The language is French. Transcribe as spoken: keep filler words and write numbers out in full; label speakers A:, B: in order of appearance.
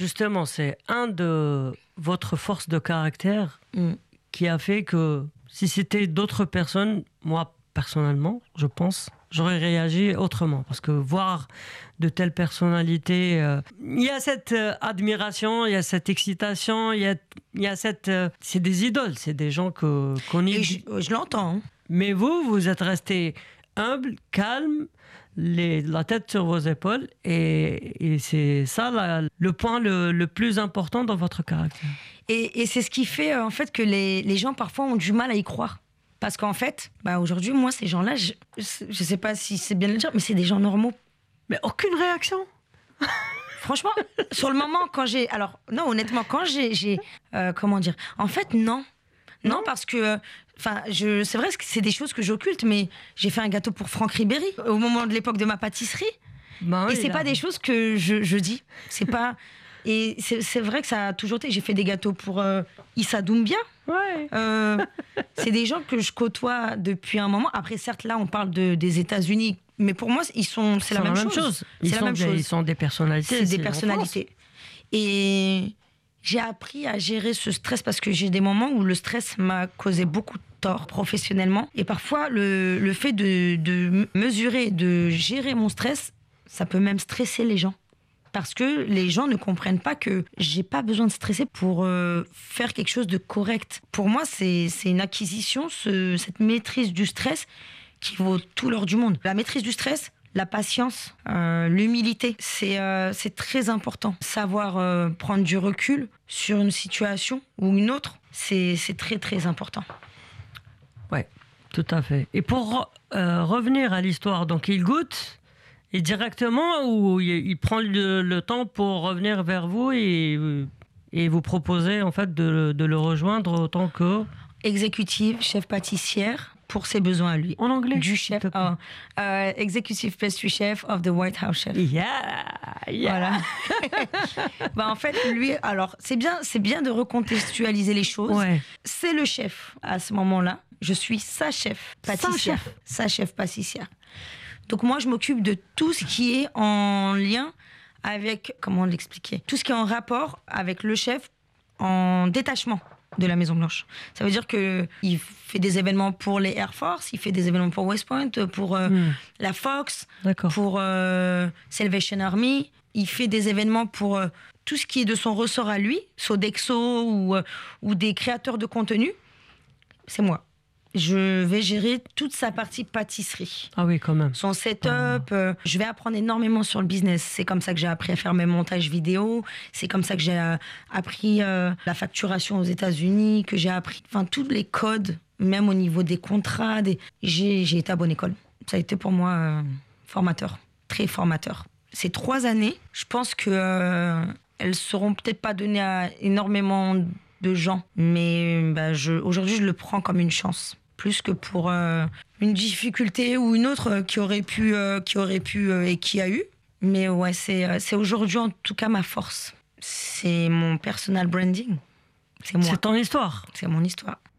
A: Justement, c'est un de votre force de caractère mm. qui a fait que si c'était d'autres personnes, moi personnellement, je pense, j'aurais réagi autrement. Parce que voir de telles personnalités, euh, il y a cette euh, admiration, il y a cette excitation, il y a, il y a cette... Euh, c'est des idoles, c'est des gens que, qu'on y...
B: Et je, je l'entends. Hein.
A: Mais vous, vous êtes resté humble, calme, les, la tête sur vos épaules, et, et c'est ça la, le point le, le plus important dans votre caractère.
B: Et, et c'est ce qui fait euh, en fait que les, les gens parfois ont du mal à y croire. Parce qu'en fait, bah aujourd'hui, moi, ces gens-là, je ne sais pas si c'est bien de le dire, mais c'est des gens normaux.
A: Mais aucune réaction.
B: Franchement, sur le moment, quand j'ai... Alors, non, honnêtement, quand j'ai... j'ai euh, comment dire ? En fait, non. Non, non parce que... Enfin, je, c'est vrai que c'est des choses que j'occulte, mais j'ai fait un gâteau pour Franck Ribéry au moment de l'époque de ma pâtisserie. Bah oui, et c'est là. Pas des choses que je, je dis. C'est pas... Et c'est, c'est vrai que ça a toujours été... J'ai fait des gâteaux pour euh, Issa Doumbia.
A: Ouais.
B: Euh, c'est des gens que je côtoie depuis un moment. Après, certes, là, on parle de, des États-Unis. Mais pour moi, ils sont, c'est, la même, la même chose. chose.
A: Ils,
B: c'est
A: sont
B: la même
A: des,
B: chose.
A: Ils sont des personnalités.
B: C'est, c'est des personnalités. Et j'ai appris à gérer ce stress parce que j'ai des moments où le stress m'a causé beaucoup de tort professionnellement. Et parfois, le, le fait de, de mesurer, de gérer mon stress, ça peut même stresser les gens. Parce que les gens ne comprennent pas que j'ai pas besoin de stresser pour euh, faire quelque chose de correct. Pour moi, c'est, c'est une acquisition, ce, cette maîtrise du stress qui vaut tout l'or du monde. La maîtrise du stress, la patience, euh, l'humilité, c'est, euh, c'est très important. Savoir euh, prendre du recul sur une situation ou une autre, c'est, c'est très très important.
A: Ouais, tout à fait. Et pour euh, revenir à l'histoire, donc il goûte... Et directement, ou il prend le, le temps pour revenir vers vous et, et vous proposer en fait de, de le rejoindre autant que...
B: Exécutive, chef pâtissière, pour ses besoins à lui.
A: En anglais?
B: Du chef. Oh, uh, executive pastry chef of the White House chef.
A: Yeah, yeah.
B: Voilà. Bah, en fait, lui, alors, c'est bien, c'est bien de recontextualiser les choses.
A: Ouais.
B: C'est le chef à ce moment-là. Je suis sa chef pâtissière.
A: Sa chef.
B: Sa chef pâtissière. Donc moi, je m'occupe de tout ce qui est en lien avec, comment l'expliquer, tout ce qui est en rapport avec le chef en détachement de la Maison Blanche. Ça veut dire qu'il fait des événements pour les Air Force, il fait des événements pour West Point, pour euh, mm. la Fox,
A: D'accord.
B: pour euh, Salvation Army. Il fait des événements pour euh, tout ce qui est de son ressort à lui, Sodexo ou, euh, ou des créateurs de contenu. C'est moi. Je vais gérer toute sa partie pâtisserie.
A: Ah oui, quand même.
B: Son setup. Ah. Euh, je vais apprendre énormément sur le business. C'est comme ça que j'ai appris à faire mes montages vidéo. C'est comme ça que j'ai euh, appris euh, la facturation aux États-Unis, que j'ai appris, enfin, tous les codes, même au niveau des contrats. Des... J'ai, j'ai été à bonne école. Ça a été pour moi euh, formateur, très formateur. Ces trois années, je pense que euh, elles seront peut-être pas données à énormément de gens, mais bah, je, aujourd'hui, je le prends comme une chance. Plus que pour euh, une difficulté ou une autre euh, qui aurait pu, euh, qui aurait pu euh, et qui a eu. Mais ouais, c'est, euh, c'est aujourd'hui en tout cas ma force. C'est mon personal branding. C'est moi.
A: C'est ton histoire.
B: C'est mon histoire.